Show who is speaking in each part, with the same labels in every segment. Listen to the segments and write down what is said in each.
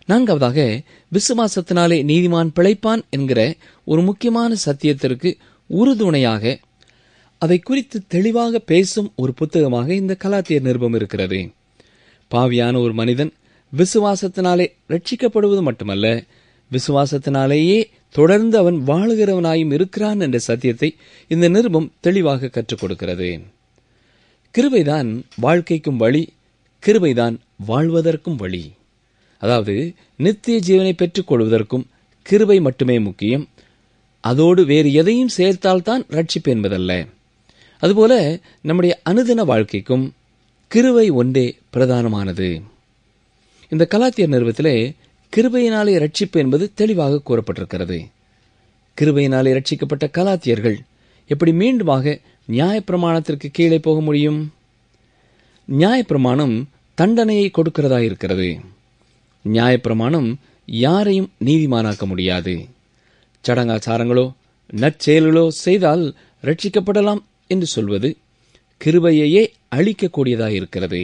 Speaker 1: நான்காவதாக, விசுவாசத்தினாலே நீதிமான் பிழைப்பான் என்கிற ஒரு முக்கியமான சத்தியத்திற்கு உறுதுணையாக அதை குறித்து தெளிவாக பேசும் ஒரு புத்தகமாக இந்த கலாத்தியர் நிருபம் இருக்கிறது. பாவியான ஒரு மனிதன் விசுவாசத்தினாலே ரட்சிக்கப்படுவது மட்டுமல்ல, விசுவாசத்தினாலேயே தொடர்ந்து அவன் வாழுகிறவனாயும் இருக்கிறான் என்ற சத்தியத்தை இந்த நிருபம் தெளிவாக கற்றுக் கொடுக்கிறது. கிருபைதான் வாழ்க்கைக்கும் வழி, கிருபைதான் வாழ்வதற்கும் வழி. அதாவது நித்திய ஜீவனை பெற்றுக் கொள்வதற்கும் கிருபை மட்டுமே முக்கியம். அதோடு வேறு எதையும் சேர்த்தால்தான் ரட்சிப்பு என்பதல்ல. அதுபோல நம்முடைய அனுதின வாழ்க்கைக்கும் கிருபை ஒன்றே பிரதானமானது. இந்த கலாத்தியர் நிருபத்திலே கிருபையினாலே ரட்சிப்பு என்பது தெளிவாக கூறப்பட்டிருக்கிறது. கிருபையினாலே ரட்சிக்கப்பட்ட கலாத்தியர்கள் எப்படி மீண்டுமாக நியாயப்பிரமாணத்திற்கு கீழே போக முடியும்? நியாயப்பிரமாணம் தண்டனையை கொடுக்கிறதா இருக்கிறது. நியாயப்பிரமாணம் யாரையும் நீதிமானாக்க முடியாது. சடங்காச்சாரங்களோ நற்செயல்களோ செய்தால் ரட்சிக்கப்படலாம் என்று சொல்வது கிருபையையே அழிக்கக்கூடியதாயிருக்கிறது.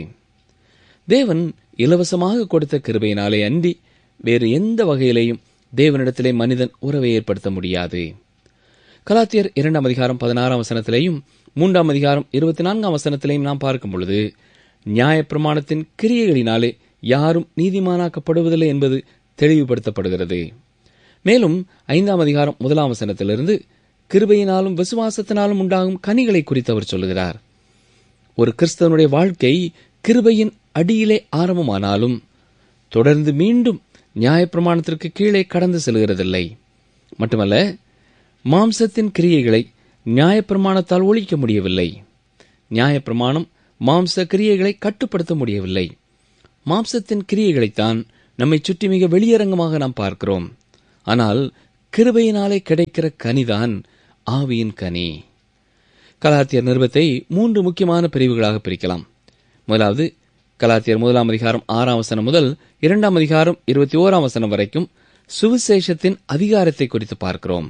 Speaker 1: தேவன் இலவசமாக கொடுத்த கிருபையினாலே அன்றி வேறு எந்த வகையிலேயும் தேவனிடத்திலே மனிதன் உறவை ஏற்படுத்த முடியாது. கலாத்தியர் 2 அதிகாரம் 16 வசனத்திலேயும் 3 அதிகாரம் 24 வசனத்திலேயும் நாம் பார்க்கும் பொழுது நியாயப்பிரமாணத்தின் கிரியைகளினாலே யாரும் நீதிமானாக்கப்படுவதில்லை என்பது தெளிவுபடுத்தப்படுகிறது. மேலும் 5 அதிகாரம் 1 வசனத்திலிருந்து கிருபையினாலும் விசுவாசத்தினாலும் உண்டாகும் கனிகளை குறித்து அவர் சொல்லுகிறார். ஒரு கிறிஸ்தவனுடைய வாழ்க்கை கிருபையின் அடியிலே ஆரம்பமானாலும் தொடர்ந்து மீண்டும் நியாயப்பிரமாணத்திற்கு கீழே கடந்து செல்கிறதில்லை. மட்டுமல்ல, மாம்சத்தின் கிரியைகளை நியாயப்பிரமாணத்தால் ஒழிக்க முடியவில்லை. நியாயப்பிரமாணம் மாம்ச கிரியைகளை கட்டுப்படுத்த முடியவில்லை. மாம்சத்தின் கிரியைகளைத்தான் நம்மை சுற்றி மிக வெளியரங்கமாக நாம் பார்க்கிறோம். ஆனால் கிருபையினாலே கிடைக்கிற கனிதான் ஆவியின் கனி. கலாத்தியர் நிருபத்தை 3 முக்கியமான பிரிவுகளாக பிரிக்கலாம். முதலாவது, கலாத்தியர் 1 அதிகாரம் 6 வசனம் முதல் 2 அதிகாரம் 21 வசனம் வரைக்கும் சுவிசேஷத்தின் அதிகாரத்தை குறித்து பார்க்கிறோம்.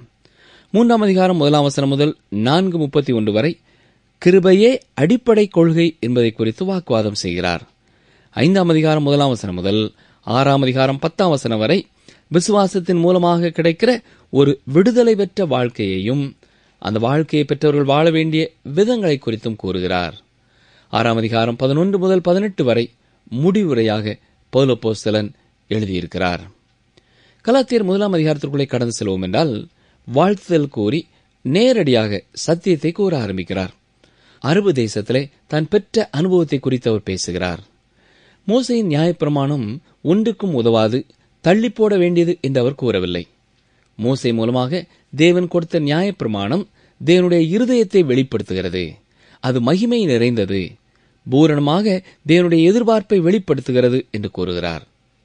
Speaker 1: 3 அதிகாரம் 1 வசனம் முதல் 4:31 வரை கிருபையே அடிப்படை கொள்கை என்பதை குறித்து வாக்குவாதம் செய்கிறார். 5 அதிகாரம் 1 வசனம் முதல் 6 அதிகாரம் 10 வசனம் வரை விசுவாசத்தின் மூலமாக கிடைக்கிற ஒரு விடுதலை பெற்ற வாழ்க்கையையும் அந்த வாழ்க்கையை பெற்றவர்கள் வாழ வேண்டிய விதங்களை குறித்தும் கூறுகிறார். 6 அதிகாரம் 11 முதல் 18 வரை முடிவுரையாக பவுல் அப்போஸ்தலன் எழுதியிருக்கிறார். கலாத்தியர் 1 அதிகாரத்திற்குள்ளே கடந்து செல்வோம் என்றால், வாழ்த்துதல் கூறி நேரடியாக சத்தியத்தை கூற ஆரம்பிக்கிறார். அரபு தேசத்திலே தான் பெற்ற அனுபவத்தை குறித்து அவர் பேசுகிறார். மோசேயின் நியாயப்பிரமாணம் ஒன்றுக்கும் உதவாது, தள்ளிப்போட வேண்டியது என்று அவர் கூறவில்லை. மோசே மூலமாக தேவன் கொடுத்த நியாயப்பிரமாணம் தேவனுடைய இருதயத்தை வெளிப்படுத்துகிறது. அது மகிமை நிறைந்தது, பூரணமாக தேவனுடைய எதிர்பார்ப்பை வெளிப்படுத்துகிறது என்று கூறுகிறார்.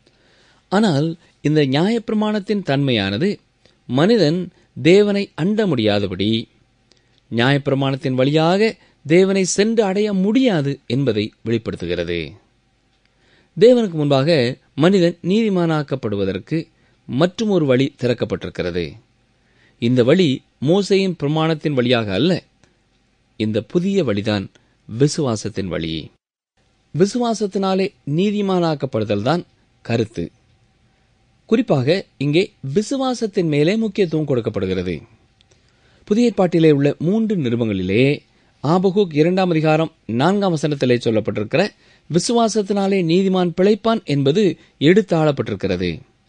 Speaker 1: ஆனால் இந்த நியாயப்பிரமாணத்தின் தன்மையானது மனிதன் தேவனை அண்ட முடியாதபடி, நியாயப்பிரமாணத்தின் வழியாக தேவனை சென்று அடைய முடியாது என்பதை வெளிப்படுத்துகிறது. தேவனுக்கு முன்பாக மனிதன் நீதிமானாக்கப்படுவதற்கு மற்றும் ஒரு வழி திறக்கப்பட்டிருக்கிறது. இந்த வழி மோசேயின் பிரமாணத்தின் வழியாக அல்ல. இந்த புதிய வழிதான் விசுவாசத்தின் வழி. விசுவாசத்தினாலே நீதிமானாக்கப்படுதல் தான் கருத்து. குறிப்பாக இங்கே விசுவாசத்தின் மேலே முக்கியத்துவம் கொடுக்கப்படுகிறது. புதிய ஏற்பாட்டிலே உள்ள 3 நிருபங்களிலே ஆபகுக் 2 அதிகாரம் 4 வசனத்திலே சொல்லப்பட்டிருக்கிற விசுவாசத்தினாலே நீதிமான் பிழைப்பான் என்பது எடுத்தாளப்பட்டிருக்கிறது.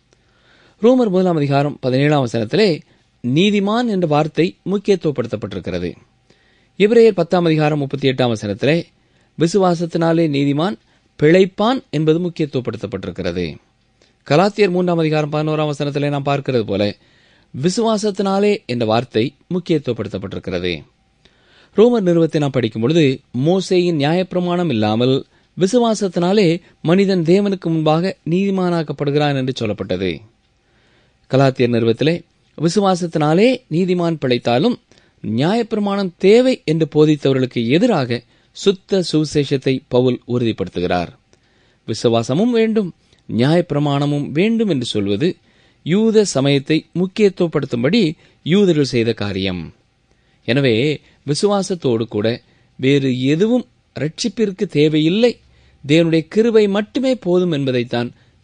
Speaker 1: ரோமர் 1 அதிகாரம் 17 வசனத்திலே நீதிமான் என்ற வார்த்தை முக்கியத்துவப்படுத்தப்பட்டிருக்கிறது. எபிரேயர் 10 அதிகாரம் 38 வசனத்திலே விசுவாசத்தினாலே நீதிமான் பிழைப்பான் என்பது முக்கியத்துவப்படுத்தப்பட்டிருக்கிறது. கலாத்தியர் 3 அதிகாரம் 11 வசனத்திலே நாம் பார்க்கிறது போல விசுவாசத்தினாலே என்ற வார்த்தை முக்கியத்துவப்படுத்தப்பட்டிருக்கிறது. ரோமர் நிருபத்தை நாம் படிக்கும் பொழுது மோசேயின் நியாயப்பிரமாணம் இல்லாமல் விசுவாசத்தினாலே மனிதன் தேவனுக்கு முன்பாக நீதிமானாக்கப்படுகிறான் என்று சொல்லப்பட்டது. கலாத்தியர் நிருபத்திலே விசுவாசத்தினாலே நீதிமான் பிழைத்தாலும் நியாயப்பிரமாணம் தேவை என்று போதித்தவர்களுக்கு எதிராக சுத்த சுவிசேஷத்தை பவுல் உறுதிப்படுத்துகிறார். விசுவாசமும் வேண்டும், நியாயப்பிரமாணமும் வேண்டும் என்று சொல்வது யூத சமயத்தை முக்கியத்துவப்படுத்தும்படி யூதர்கள் செய்த காரியம். எனவே விசுவாசத்தோடு கூட வேறு எதுவும் ரட்சிப்பிற்கு தேவையில்லை, தேவனுடைய கிருபை மட்டுமே போதும் என்பதைத்தான்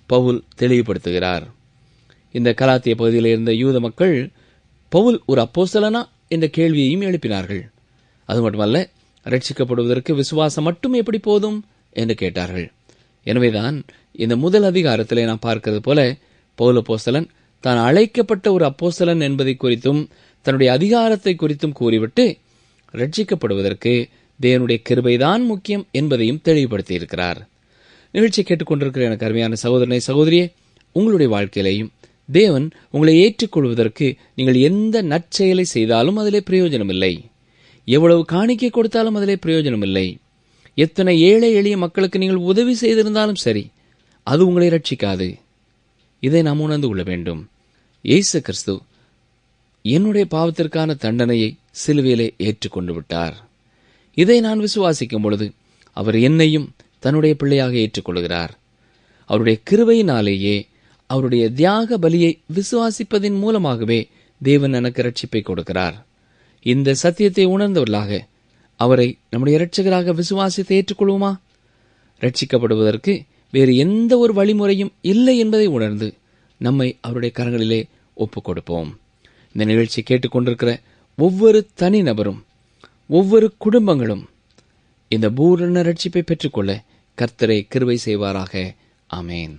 Speaker 1: பவுல் தெளிவுபடுத்துகிறார். இந்த கலாத்திய பகுதியில் இருந்த யூத மக்கள் பவுல் ஒரு அப்போஸ்தலனா என்ற கேள்வியையும் எழுப்பினார்கள். அது மட்டுமல்ல, ரட்சிக்கப்படுவதற்கு விசுவாசம் மட்டும் எப்படி போதும் என்று கேட்டார்கள். எனவேதான் இந்த முதல் அதிகாரத்திலே நாம் பார்க்கிறது போல பவுல் அப்போஸ்தலன் தான் அழைக்கப்பட்ட ஒரு அப்போஸ்தலன் என்பதை குறித்தும் தன்னுடைய அதிகாரத்தை குறித்தும் கூறிவிட்டு ரட்சிக்கப்படுவதற்கு தேவனுடைய கிருபைதான் முக்கியம் என்பதையும் தெளிவுபடுத்தியிருக்கிறார். நிகழ்ச்சி கேட்டுக்கொண்டிருக்கிற எனக்கு அருமையான சகோதரனை சகோதரியே, உங்களுடைய வாழ்க்கையிலேயும் தேவன் உங்களை ஏற்றுக்கொள்வதற்கு நீங்கள் எந்த நற்செயலை செய்தாலும் அதிலே பிரயோஜனமில்லை. எவ்வளவு காணிக்கை கொடுத்தாலும் அதிலே பிரயோஜனமில்லை. எத்தனை ஏழை எளிய மக்களுக்கு நீங்கள் உதவி செய்திருந்தாலும் சரி, அது உங்களை ரட்சிக்காது. இதை நாம் உணர்ந்து கொள்ள வேண்டும். இயேசு கிறிஸ்து என்னுடைய பாவத்திற்கான தண்டனையை சிலுவையிலே ஏற்றுக்கொண்டு விட்டார். இதை நான் விசுவாசிக்கும் பொழுது அவர் என்னையும் தன்னுடைய பிள்ளையாக ஏற்றுக்கொள்கிறார். அவருடைய கிருபையினாலேயே, அவருடைய தியாக பலியை விசுவாசிப்பதின் மூலமாகவே தேவன் எனக்கு ரட்சிப்பை கொடுக்கிறார். இந்த சத்தியத்தை உணர்ந்தவர்களாக அவரை நம்முடைய இரட்சகராக விசுவாசித்து ஏற்றுக்கொள்வோமா? ரட்சிக்கப்படுவதற்கு வேறு எந்த ஒரு வழிமுறையும் இல்லை என்பதை உணர்ந்து நம்மை அவருடைய கரங்களிலே ஒப்புக் கொடுப்போம். இந்த நிகழ்ச்சி கேட்டுக்கொண்டிருக்கிற ஒவ்வொரு தனிநபரும், ஒவ்வொரு குடும்பங்களும் இந்த பூரண ரட்சிப்பை பெற்றுக்கொள்ள கர்த்தரை கிருபை செய்வாராக. ஆமேன்.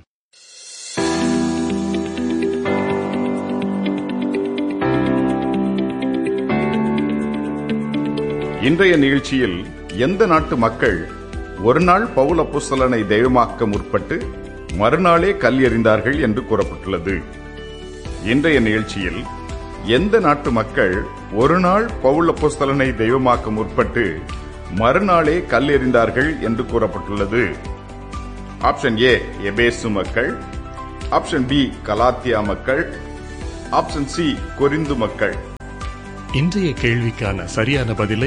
Speaker 2: இன்றைய நிகழ்ச்சியில் எந்த நாட்டு மக்கள் ஒரு நாள் பவுல் அப்போஸ்தலனை தெய்வமாக்க முற்பட்டு மறுநாளே கல் எறிந்தார்கள் என்று கூறப்பட்டுள்ளது. இன்றைய நிகழ்ச்சியில் எந்த நாட்டு மக்கள் ஒரு நாள் பவுல் அப்போஸ்தலனை தெய்வமாக்க முற்பட்டு மறுநாளே கல் எறிந்தார்கள் என்று கூறப்பட்டுள்ளது. ஆப்ஷன் ஏ எபேசு மக்கள், ஆப்ஷன் பி கலாத்தியா மக்கள், ஆப்ஷன் சி கொரிந்து மக்கள்.
Speaker 3: இன்றைய கேள்விக்கான சரியான பதிலை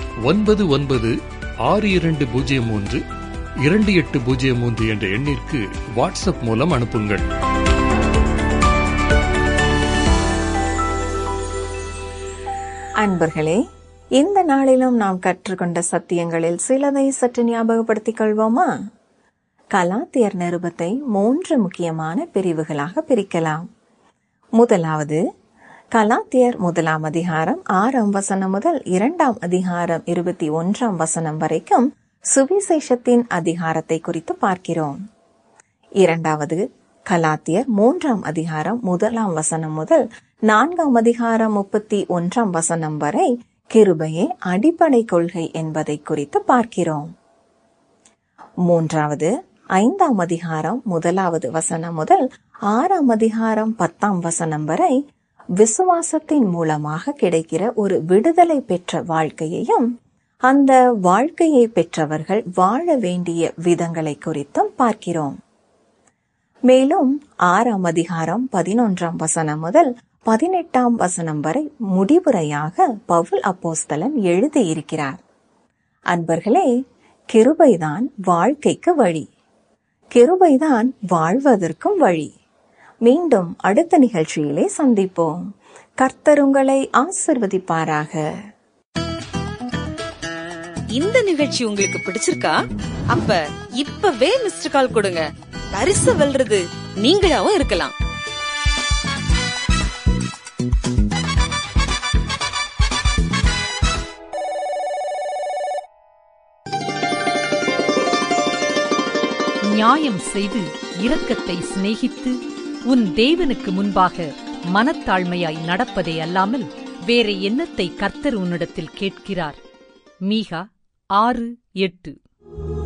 Speaker 3: 9962032803 என்ற எண்ணிற்கு வாட்ஸ்அப் மூலம் அனுப்புங்கள்.
Speaker 4: அன்பர்களே, இந்த நாளிலும் நாம் கற்றுக்கொண்ட சத்தியங்களில் சிலதை சற்று ஞாபகப்படுத்திக் கொள்வோமா? கலாத்தியர் நிருபத்தை 3 முக்கியமான பிரிவுகளாக பிரிக்கலாம். முதலாவது, கலாத்தியர் 1 அதிகாரம் 6 முதல் 2 அதிகாரம் 21 வரைக்கும் சுவிசேஷத்தின் அதிகாரத்தை குறித்து பார்க்கிறோம். இரண்டாவது, கலாத்தியர் 3 அதிகாரம் 1 முதல் 4 அதிகாரம் 31 வரை கிருபையே அடிப்படை கொள்கை என்பதை குறித்து பார்க்கிறோம். மூன்றாவது, 5 அதிகாரம் 1 முதல் 6 அதிகாரம் 10 வரை விசுவாசத்தின் மூலமாக கிடைக்கிற ஒரு விடுதலை பெற்ற வாழ்க்கையையும் அந்த வாழ்க்கையை பெற்றவர்கள் வாழ வேண்டிய விதங்களை குறித்தும் பார்க்கிறோம். மேலும் 6 அதிகாரம் 11 முதல் 18 வரை முடிவுரையாக பவுல் அப்போஸ்தலன் எழுதியிருக்கிறார். அன்பர்களே, கிருபைதான் வாழ்க்கைக்கு வழி, கிருபைதான் வாழ்வதற்கும் வழி. மீண்டும் அடுத்த நிகழ்ச்சியிலே சந்திப்போம். கர்த்தர் உங்களை ஆசீர்வதிப்பாராக.
Speaker 5: இந்த நிகழ்ச்சி உங்களுக்கு பிடிச்சிருக்கா? அப்ப இப்பவே மிஸ்டர் கால் கொடுங்க. பரிசு வெல்றது நீங்களாவும் இருக்கலாம்.
Speaker 6: நியாயம் செய்து இரக்கத்தை சிநேகித்து உன் தேவனுக்கு முன்பாக மனத்தாழ்மையாய் நடப்பதே அல்லாமல் வேற என்னத்தை கர்த்தர் உன்னிடத்தில் கேட்கிறார்? மீகா 6:8.